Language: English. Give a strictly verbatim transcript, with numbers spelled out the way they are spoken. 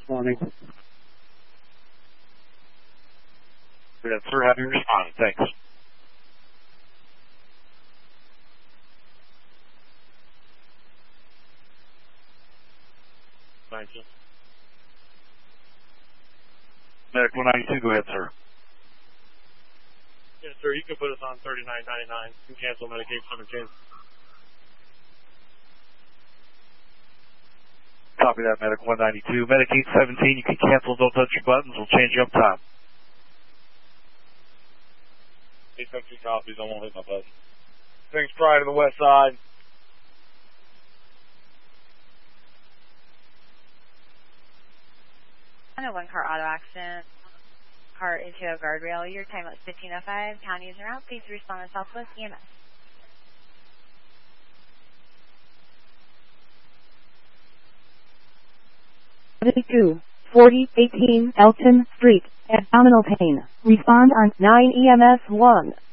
Morning. Yes, sir. Have you responded? Thanks. Thank you. Medic one ninety-two, go ahead, sir. Yes, sir. You can put us on thirty-nine ninety-nine and cancel Medicaid seventeen. Copy that, Medic one ninety-two. Medicaid seventeen, you can cancel. Don't touch your buttons. We'll change you up time. He took two copies. I won't hit my button. Thanks, Pride to the west side. On a one-car auto accident, car into a guardrail. Your time was fifteen oh five. County is en route. Please respond to Southwest E M S. seventy-two, forty, eighteen Elton Street, abdominal pain. Respond on nine E M S one.